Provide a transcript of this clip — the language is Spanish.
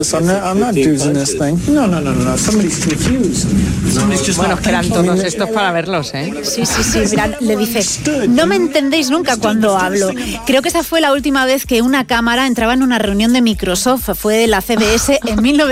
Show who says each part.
Speaker 1: I'm not using this thing. No. Somebody's confused.
Speaker 2: Bueno, esperan todos estos para verlos, ¿eh?
Speaker 3: Sí, verán, le dice, no me entendéis nunca cuando hablo. Creo que esa fue la última vez que una cámara entraba en una reunión de Microsoft, fue de la CBS en 19